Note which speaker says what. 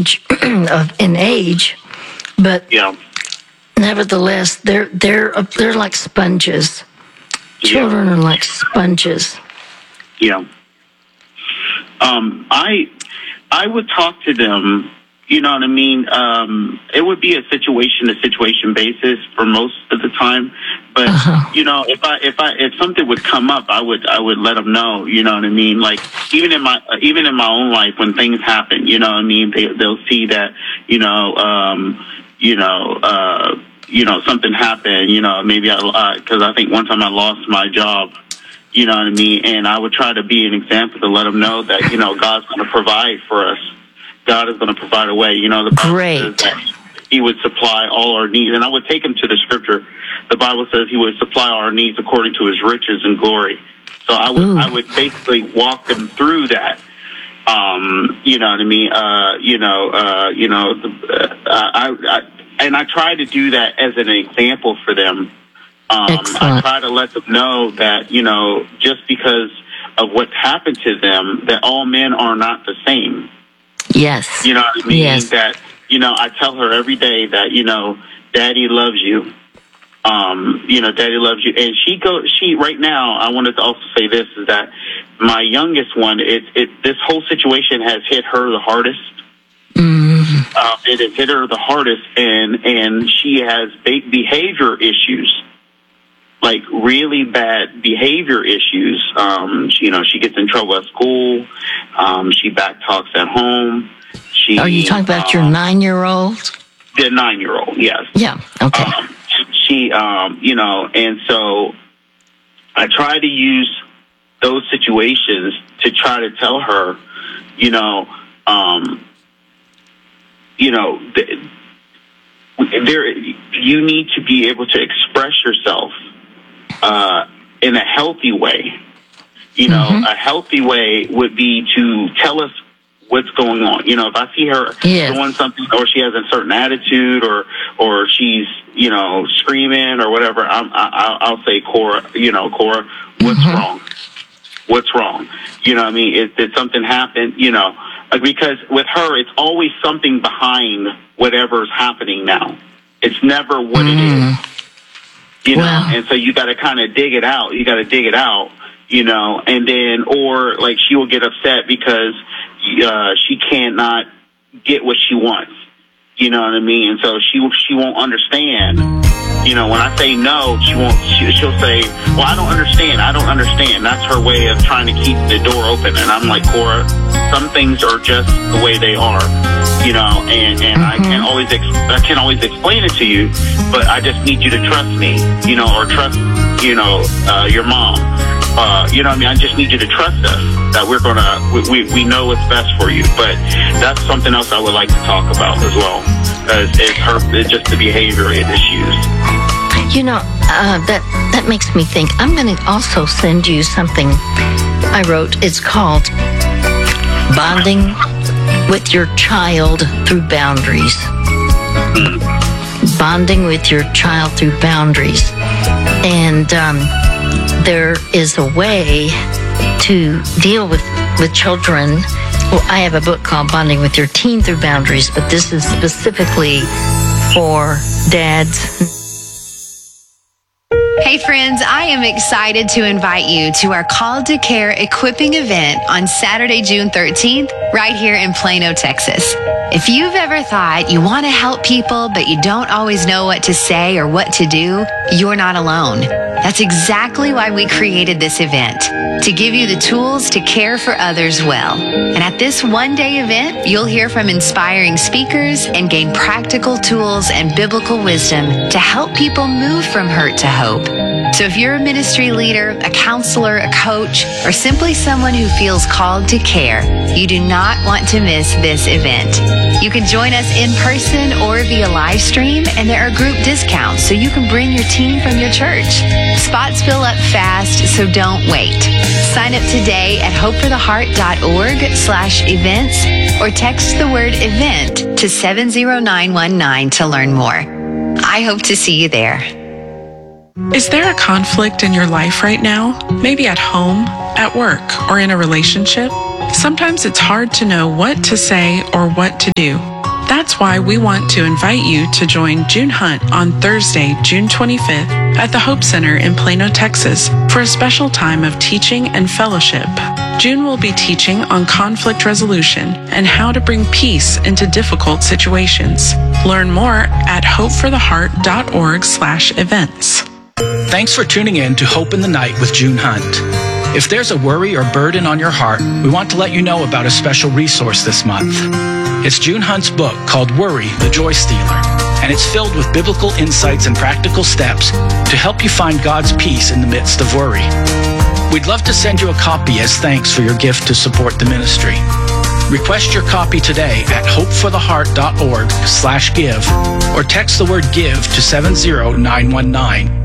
Speaker 1: range in age, but
Speaker 2: Yeah.
Speaker 1: nevertheless, they're like sponges. Children are like sponges.
Speaker 2: Yeah. I would talk to them. You know what I mean? It would be a situation basis for most of the time. But you know, if something would come up, I would let them know. You know what I mean? Like even in my own life, when things happen, you know what I mean? They'll see that something happened. You know, maybe because I think one time I lost my job. You know what I mean? And I would try to be an example to let them know that, you know, God's going to provide for us. God is going to provide a way. You know, the Bible says that He would supply all our needs. And I would take them to the scripture. The Bible says He would supply our needs according to His riches and glory. So I would basically walk them through that. You know what I mean? And I try to do that as an example for them. I try to let them know that, you know, just because of what's happened to them, that all men are not the same.
Speaker 1: Yes.
Speaker 2: You know what I mean?
Speaker 1: Yes.
Speaker 2: That, you know, I tell her every day that, you know, Daddy loves you. You know, Daddy loves you. And she right now, I wanted to also say this, is that my youngest one, this whole situation has hit her the hardest. It has hit her the hardest, and she has behavior issues. Like really bad behavior issues. You know, she gets in trouble at school. She backtalks at home.
Speaker 1: Are you talking about your 9-year-old?
Speaker 2: The 9-year-old, yes.
Speaker 1: Yeah. Okay.
Speaker 2: She, you know, and so I try to use those situations to try to tell her, you know, you need to be able to express yourself in a healthy way. You know, a healthy way would be to tell us what's going on. You know, if I see her doing something, or she has a certain attitude, or she's, you know, screaming or whatever, I'll say, Cora, what's wrong? What's wrong? You know what I mean? Did something happen? You know, because with her, it's always something behind whatever's happening now. It's never what it is. You know, and so you got to kind of dig it out. You got to dig it out, you know, and then, or like she will get upset because she cannot get what she wants. You know what I mean? And so she won't understand. You know, when I say no, she'll say, well, I don't understand. That's her way of trying to keep the door open. And I'm like, Cora, some things are just the way they are, you know, and I can't always explain it to you, but I just need you to trust me, you know, or trust, you know, your mom. You know what I mean? I just need you to trust us that we know what's best for you. But that's something else I would like to talk about as well. It's just the behavior issues.
Speaker 1: You know, that makes me think. I'm going to also send you something I wrote. It's called Bonding with Your Child Through Boundaries. Bonding with your child through boundaries. And there is a way to deal with children. Well, I have a book called Bonding with Your Teen Through Boundaries, but this is specifically for dads.
Speaker 3: Hey friends, I am excited to invite you to our Called to Care equipping event on Saturday, June 13th, right here in Plano, Texas. If you've ever thought you want to help people, but you don't always know what to say or what to do, you're not alone. That's exactly why we created this event, to give you the tools to care for others well. And at this one-day event, you'll hear from inspiring speakers and gain practical tools and biblical wisdom to help people move from hurt to hope. So if you're a ministry leader, a counselor, a coach, or simply someone who feels called to care, you do not want to miss this event. You can join us in person or via live stream, and there are group discounts so you can bring your team from your church. Spots fill up fast, so don't wait. Sign up today at hopefortheheart.org/events or text the word event to 70919 to learn more. I hope to see you there.
Speaker 4: Is there a conflict in your life right now? Maybe at home, at work, or in a relationship? Sometimes it's hard to know what to say or what to do. That's why we want to invite you to join June Hunt on Thursday, June 25th at the Hope Center in Plano, Texas for a special time of teaching and fellowship. June will be teaching on conflict resolution and how to bring peace into difficult situations. Learn more at hopefortheheart.org/events.
Speaker 5: Thanks for tuning in to Hope in the Night with June Hunt. If there's a worry or burden on your heart, we want to let you know about a special resource this month. It's June Hunt's book called Worry, the Joy Stealer, and it's filled with biblical insights and practical steps to help you find God's peace in the midst of worry. We'd love to send you a copy as thanks for your gift to support the ministry. Request your copy today at hopefortheheart.org/give or text the word GIVE to 70919.